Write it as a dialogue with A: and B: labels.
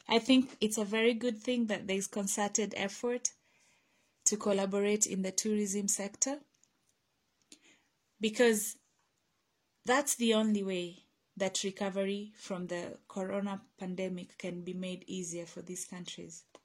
A: I think it's a very good thing that there's concerted effort to collaborate in the tourism sector, because that's the only way that recovery from the corona pandemic can be made easier for these countries.